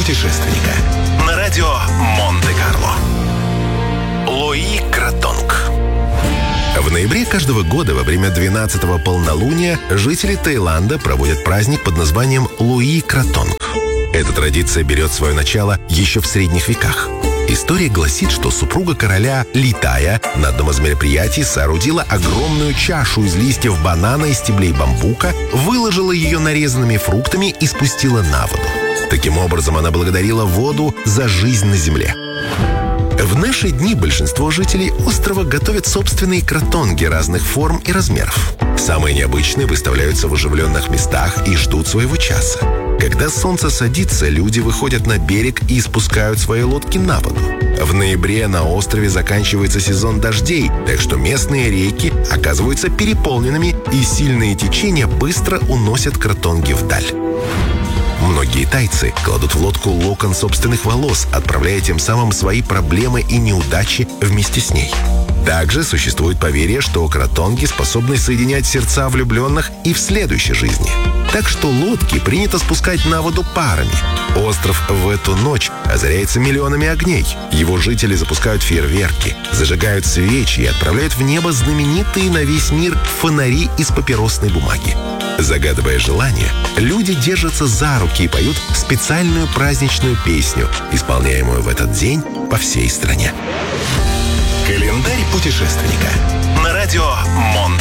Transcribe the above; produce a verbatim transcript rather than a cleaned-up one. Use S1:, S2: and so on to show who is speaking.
S1: путешественника на радио Монте-Карло. Луи Кратонг. В ноябре каждого года во время двенадцатого полнолуния жители Таиланда проводят праздник под названием Луи Кратонг. Эта традиция берет свое начало еще в средних веках. История гласит, что супруга короля Литая на одном из мероприятий соорудила огромную чашу из листьев банана и стеблей бамбука, выложила ее нарезанными фруктами и спустила на воду. Таким образом, она благодарила воду за жизнь на земле. В наши дни большинство жителей острова готовят собственные кротонги разных форм и размеров. Самые необычные выставляются в оживленных местах и ждут своего часа. Когда солнце садится, люди выходят на берег и спускают свои лодки на воду. В ноябре на острове заканчивается сезон дождей, так что местные реки оказываются переполненными, и сильные течения быстро уносят кротонги вдаль. Многие тайцы кладут в лодку локон собственных волос, отправляя тем самым свои проблемы и неудачи вместе с ней. Также существует поверье, что кротонги способны соединять сердца влюбленных и в следующей жизни. Так что лодки принято спускать на воду парами. Остров в эту ночь озаряется миллионами огней. Его жители запускают фейерверки, зажигают свечи и отправляют в небо знаменитые на весь мир фонари из папиросной бумаги. Загадывая желание, люди держатся за руки и поют специальную праздничную песню, исполняемую в этот день по всей стране. Календарь путешественника на радио Монте.